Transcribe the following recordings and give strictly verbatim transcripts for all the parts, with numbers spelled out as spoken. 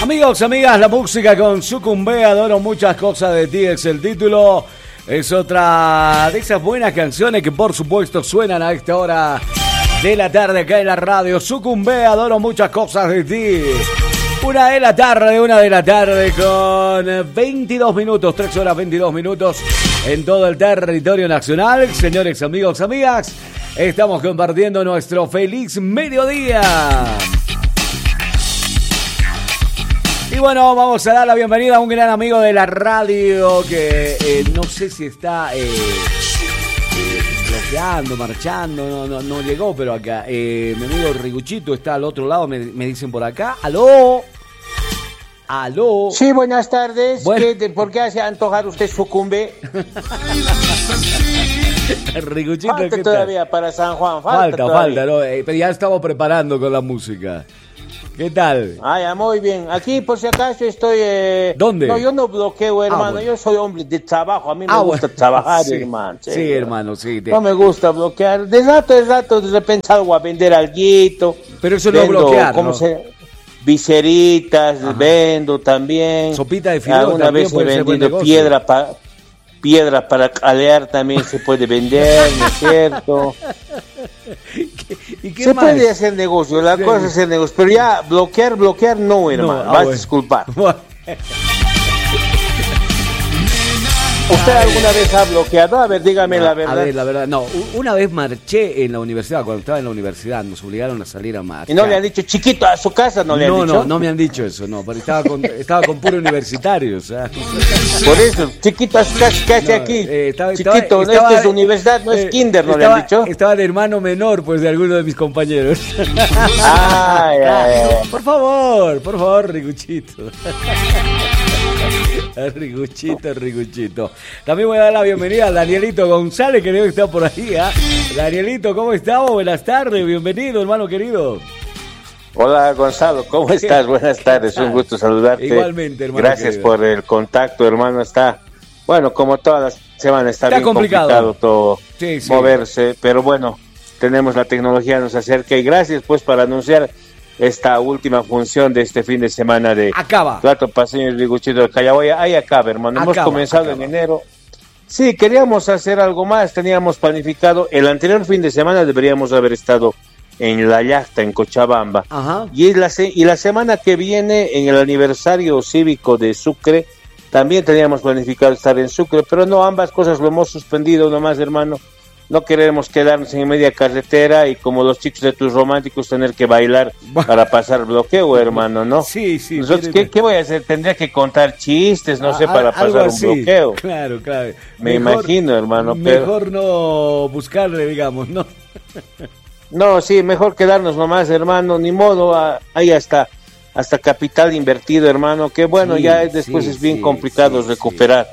Amigos, amigas, la música con Sucumbé, adoro muchas cosas de ti, es el título. Es otra de esas buenas canciones que por supuesto suenan a esta hora de la tarde acá en la radio. Sucumbé, adoro muchas cosas de ti. Una de la tarde, una de la tarde con veintidós minutos, tres horas veintidós minutos en todo el territorio nacional. Señores, amigos, amigas, estamos compartiendo nuestro feliz mediodía. Y bueno, vamos a dar la bienvenida a un gran amigo de la radio que eh, no sé si está eh, eh, bloqueando, marchando, no, no, no llegó, pero acá. Eh, mi amigo Riguchito está al otro lado, me, me dicen por acá. ¡Aló! ¡Aló! Sí, buenas tardes. Bueno. ¿Qué, ¿Por qué hace antojar usted Sucumbe? Riguchito, falta ¿qué todavía tal? para San Juan, falta Falta, todavía. falta, ¿no? Eh, pero ya estamos preparando con la música. ¿Qué tal? Ah, ya, muy bien. Aquí, por si acaso, estoy... Eh... ¿Dónde? No, yo no bloqueo, hermano. Ah, bueno. Yo soy hombre de trabajo. A mí me Ah, gusta bueno. trabajar, Sí. hermano. Sí, hermano, sí. Te- No me gusta bloquear. De rato, de rato, de repente salgo a vender alguito. Pero eso no es Vendo, bloquear, ¿cómo ¿no? se...? Viseritas, Ajá. vendo también. Sopita de fideo Alguna también vez he puede ser buen vendido negocio. piedra para... Piedra para calear también se puede vender, ¿no es cierto? ¿Y qué Se más? puede hacer negocio, la Sí. cosa es hacer negocio, pero ya bloquear, bloquear no, hermano, ah, vas a bueno. disculpar. Bueno. ¿Usted alguna vez ha bloqueado? A ver, dígame la verdad. A ver, la verdad, no. u- Una vez marché en la universidad, cuando estaba en la universidad, nos obligaron a salir a marchar. Y no le han dicho, chiquito, a su casa no le han no, dicho. no, no me han dicho eso, no, pero estaba con, estaba con puro universitario, o sea. Por eso, chiquito, a su casa, ¿qué hace No, aquí? eh, estaba- Chiquito, estaba- no, estaba- esto es universidad, no eh, es kinder, ¿no estaba- le han dicho? Estaba el hermano menor, pues, de alguno de mis compañeros. Ay, ay, ay. Por favor, por favor, Riguchito. Riguchito, Riguchito. También voy a dar la bienvenida a Danielito González, que debe estar por ahí. ¿eh? Danielito, ¿cómo estamos? Buenas tardes, bienvenido, hermano querido. Hola, Gonzalo, ¿cómo estás? Buenas tardes, un gusto saludarte. Igualmente, hermano Gracias querido. por el contacto, hermano. Está, bueno, como todas las semanas, está, Está bien complicado. complicado, todo Sí, sí. moverse, pero bueno, tenemos la tecnología, nos acerca y gracias pues para anunciar esta última función de este fin de semana de Acaba. Plato Paseño y Riguchito de Callaboya. Ahí acaba, hermano. Hemos Acaba, comenzado acaba. en enero. Sí, queríamos hacer algo más, teníamos planificado. El anterior fin de semana deberíamos haber estado en La Yacta, en Cochabamba. Ajá. Y la, se- y la semana que viene, en el aniversario cívico de Sucre, también teníamos planificado estar en Sucre, pero no, ambas cosas lo hemos suspendido nomás, hermano. No queremos quedarnos en media carretera y como los chicos de tus románticos tener que bailar para pasar bloqueo, hermano, ¿no? Sí, sí. Nosotros, tiene- ¿qué, qué voy a hacer? Tendría que contar chistes, no sé, a- para algo pasar así. un bloqueo. Claro, claro. Me imagino, hermano, pero- Mejor no buscarle, digamos, ¿no? No, sí, mejor quedarnos nomás, hermano, ni modo, a- ahí hasta, hasta capital invertido, hermano, que bueno, Sí, ya es- después sí, es bien sí, complicado sí, recuperar.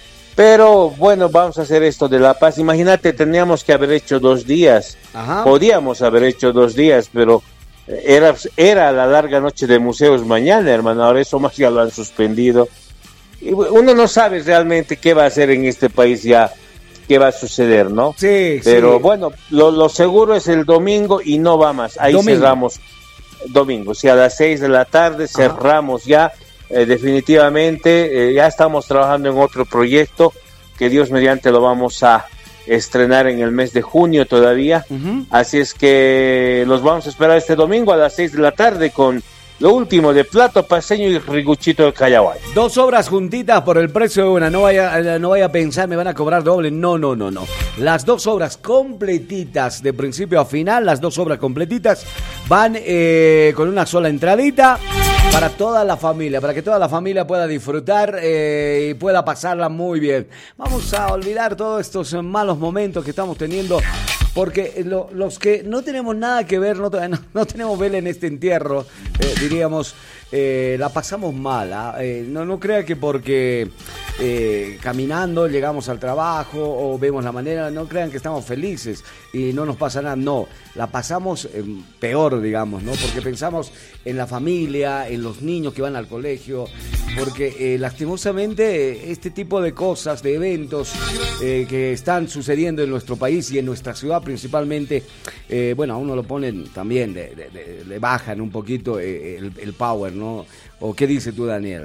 Pero bueno, vamos a hacer esto de La Paz. Imagínate, teníamos que haber hecho dos días, Ajá. podíamos haber hecho dos días, pero era, era la larga noche de museos mañana, hermano, ahora eso más ya lo han suspendido. Y uno no sabe realmente qué va a hacer en este país ya, qué va a suceder, ¿no? Sí, Pero sí. bueno, lo, lo seguro es el domingo y no va más. Ahí Domingo. cerramos domingo. Si a las seis de la tarde cerramos ya, eh, definitivamente, eh, ya estamos trabajando en otro proyecto que Dios mediante lo vamos a estrenar en el mes de junio todavía. Ujú. Así es que los vamos a esperar este domingo a las seis de la tarde con lo último de Plato Paseño y Riguchito de Callaguay. Dos obras juntitas por el precio de una. No vaya, no vaya a pensar, me van a cobrar doble. No, no, no, no. Las dos obras completitas, de principio a final, las dos obras completitas, van eh, con una sola entradita para toda la familia, para que toda la familia pueda disfrutar eh, y pueda pasarla muy bien. Vamos a olvidar todos estos malos momentos que estamos teniendo, porque lo- los que no tenemos nada que ver, no, no, no tenemos vela en este entierro, eh, diríamos, eh, la pasamos mal. ¿ah? Eh, no, no crea que porque eh, caminando, llegamos al trabajo o vemos la manera, no crean que estamos felices y no nos pasa nada, no, la pasamos eh, peor, digamos, ¿no? Porque pensamos en la familia, en los niños que van al colegio, porque eh, lastimosamente este tipo de cosas, de eventos eh, que están sucediendo en nuestro país y en nuestra ciudad principalmente, eh, bueno, a uno lo ponen también, le, le, le bajan un poquito eh, el, el power, ¿no? ¿O qué dices tú, Daniel?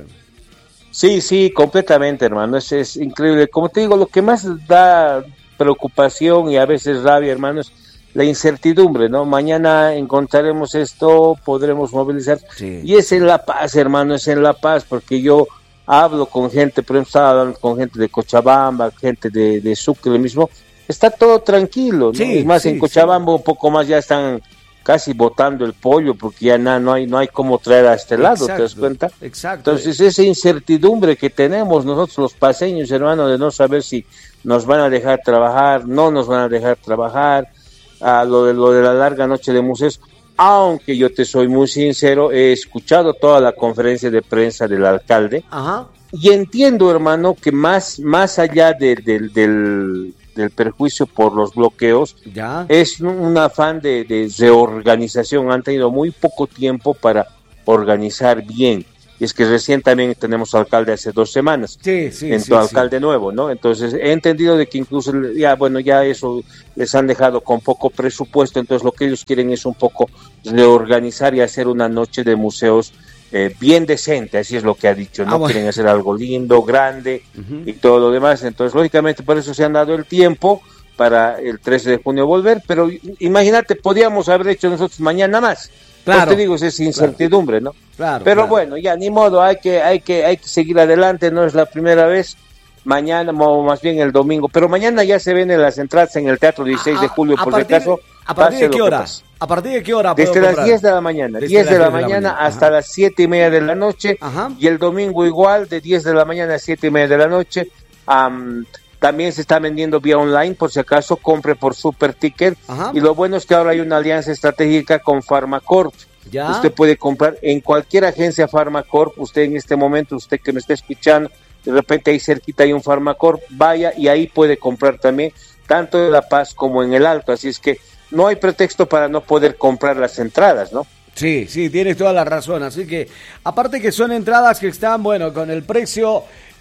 Sí, sí, completamente, hermano, es, es increíble. Como te digo, lo que más da preocupación y a veces rabia, hermano, es la incertidumbre, ¿no? Mañana encontraremos esto, podremos movilizar. Sí. Y es en La Paz, hermano, es en La Paz, porque yo hablo con gente, por ejemplo, estaba hablando con gente de Cochabamba, gente de, de Sucre mismo, está todo tranquilo, ¿no? Sí, es más, sí, en Cochabamba sí. Un poco más ya están casi botando el pollo porque ya na, no hay no hay cómo traer a este lado, exacto, ¿te das cuenta? Exacto. Entonces esa incertidumbre que tenemos nosotros los paseños, hermano, de no saber si nos van a dejar trabajar, no nos van a dejar trabajar, a lo de lo de la larga noche de museos, aunque yo te soy muy sincero, he escuchado toda la conferencia de prensa del alcalde. Ajá. Y entiendo, hermano, que más más allá de, de, del del perjuicio por los bloqueos, ya es un afán de, de reorganización. Han tenido muy poco tiempo para organizar bien. Y es que recién también tenemos alcalde hace dos semanas, sí, sí, entró sí, alcalde sí. nuevo, ¿no? Entonces he entendido de que incluso ya, bueno, ya eso les han dejado con poco presupuesto, entonces lo que ellos quieren es un poco reorganizar y hacer una noche de museos Eh, bien decente, así es lo que ha dicho, no ah, bueno. Quieren hacer algo lindo, grande, uh-huh. Y todo lo demás, entonces lógicamente por eso se han dado el tiempo para el trece de junio volver, pero imagínate, podíamos haber hecho nosotros mañana más, claro, te digo, es incertidumbre, claro. ¿No? Claro, pero claro. Bueno, ya ni modo, hay que, hay que, hay que seguir adelante, no es la primera vez, mañana, o más bien el domingo, pero mañana ya se ven las entradas en el Teatro dieciséis de julio, por si acaso. ¿A partir de qué hora? ¿A partir de qué hora? Desde las diez de la mañana, Desde diez de la mañana hasta las siete y media de la noche, ajá. Y el domingo igual, de diez de la mañana a siete y media de la noche. Um, también se está vendiendo vía online, por si acaso, compre por Super Ticket, ajá. Y lo bueno es que ahora hay una alianza estratégica con Farmacorp. ¿Ya? Usted puede comprar en cualquier agencia Farmacorp, usted en este momento, usted que me está escuchando, de repente ahí cerquita hay un Farmacorp, vaya y ahí puede comprar también, tanto en La Paz como en el Alto, así es que no hay pretexto para no poder comprar las entradas, ¿no? Sí, sí, tienes toda la razón, así que aparte que son entradas que están, bueno, con el precio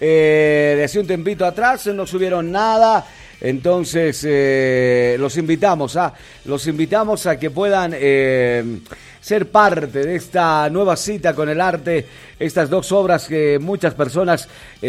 eh, de hace un tempito atrás, no subieron nada, entonces eh, los invitamos, a, los invitamos a que puedan eh, ser parte de esta nueva cita con el arte, estas dos obras que muchas personas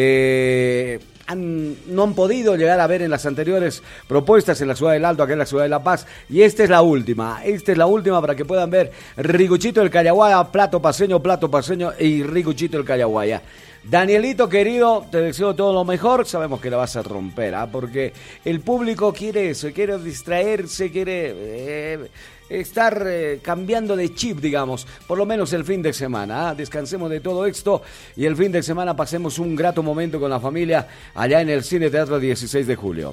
eh, Han, no han podido llegar a ver en las anteriores propuestas en la ciudad del Alto, acá en la ciudad de La Paz, y esta es la última, esta es la última para que puedan ver Riguchito el Callaguaya, plato paseño, plato paseño y Riguchito el Callaguaya. Danielito querido, te deseo todo lo mejor, sabemos que la vas a romper, ¿eh? Porque el público quiere eso, quiere distraerse, quiere eh, estar eh, cambiando de chip, digamos, por lo menos el fin de semana, ¿eh? Descansemos de todo esto y el fin de semana pasemos un grato momento con la familia allá en el Cine Teatro dieciséis de julio.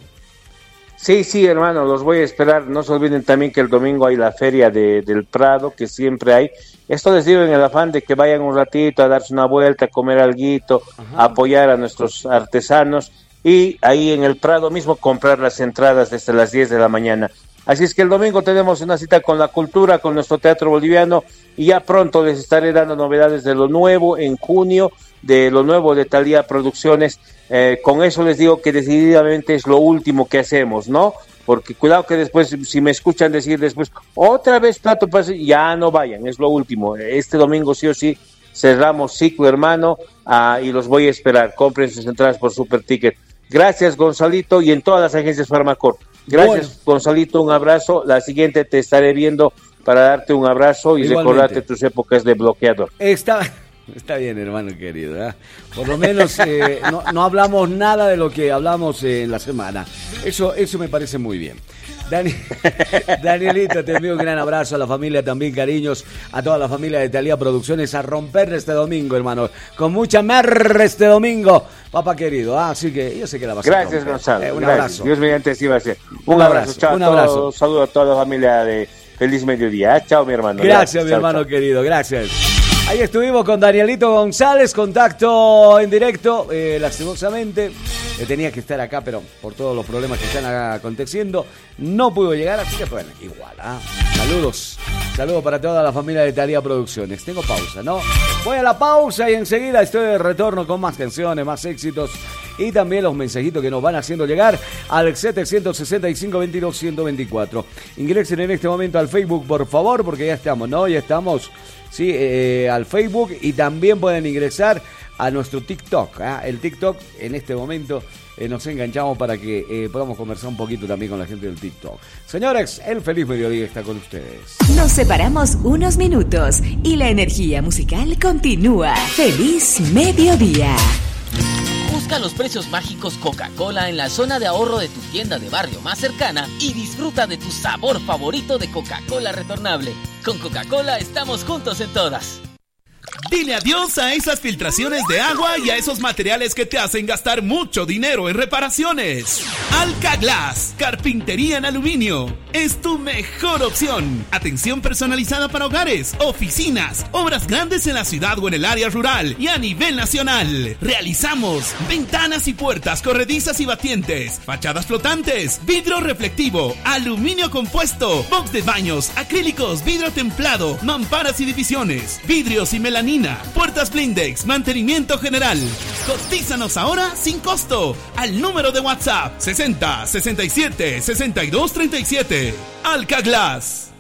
Sí, sí, hermano, los voy a esperar. No se olviden también que el domingo hay la feria de, del Prado, que siempre hay. Esto les digo en el afán de que vayan un ratito a darse una vuelta, a comer alguito, a apoyar a nuestros artesanos y ahí en el Prado mismo comprar las entradas desde las diez de la mañana. Así es que el domingo tenemos una cita con la cultura, con nuestro teatro boliviano y ya pronto les estaré dando novedades de lo nuevo en junio, de lo nuevo de Thalía Producciones. Eh, con eso les digo que decididamente es lo último que hacemos, ¿no? Porque cuidado que después, si me escuchan decir después, otra vez plato pase, ya no vayan, es lo último. Este domingo sí o sí cerramos ciclo, hermano, ah, y los voy a esperar. Compren sus entradas por Super Ticket. Gracias, Gonzalito, y en todas las agencias Farmacorp. Gracias, bueno. Gonzalito, un abrazo. La siguiente te estaré viendo para darte un abrazo y igualmente recordarte tus épocas de bloqueador. Está, está bien, hermano querido, ¿eh? Por lo menos eh, no, no hablamos nada de lo que hablamos eh, en la semana. Eso, eso me parece muy bien. Dani, Danielito, te envío un gran abrazo a la familia, también cariños a toda la familia de Thalía Producciones, a romper este domingo, hermano, con mucha merra este domingo, papá querido, ah, así que yo sé que la vas Gracias, a romper. Gonzalo. Eh, un Gracias. abrazo. Dios mediante así va a ser. Un, un abrazo, abrazo, chao, un abrazo. Todo, saludo a toda la familia de Feliz Mediodía. Chao, mi hermano. Gracias, Gracias mi chao, hermano chao. querido, gracias. Ahí estuvimos con Danielito González, contacto en directo, eh, lastimosamente. Eh, tenía que estar acá, pero por todos los problemas que están aconteciendo, no pudo llegar, así que bueno, igual, ¿ah? Saludos, saludos para toda la familia de Talía Producciones. Tengo pausa, ¿no? Voy a la pausa y enseguida estoy de retorno con más canciones, más éxitos y también los mensajitos que nos van haciendo llegar al setecientos sesenta y cinco, veintidós, ciento veinticuatro. Ingresen en este momento al Facebook, por favor, porque ya estamos, ¿no? Ya estamos, sí, eh, al Facebook y también pueden ingresar a nuestro TikTok, ¿eh? El TikTok en este momento eh, nos enganchamos para que eh, podamos conversar un poquito también con la gente del TikTok. Señores, el Feliz Mediodía está con ustedes. Nos separamos unos minutos y la energía musical continúa. Feliz Mediodía. Busca los precios mágicos Coca-Cola en la zona de ahorro de tu tienda de barrio más cercana y disfruta de tu sabor favorito de Coca-Cola retornable. Con Coca-Cola estamos juntos en todas. Dile adiós a esas filtraciones de agua y a esos materiales que te hacen gastar mucho dinero en reparaciones. Alcaglass, carpintería en aluminio, es tu mejor opción. Atención personalizada para hogares, oficinas, obras grandes en la ciudad o en el área rural y a nivel nacional. Realizamos ventanas y puertas corredizas y batientes, fachadas flotantes, vidrio reflectivo, aluminio compuesto, box de baños, acrílicos, vidrio templado, mamparas y divisiones, vidrios y melanina, puertas blindex, mantenimiento general. Cotízanos ahora sin costo al número de WhatsApp sesenta, sesenta y siete, sesenta y dos, treinta y siete. Alcaglass.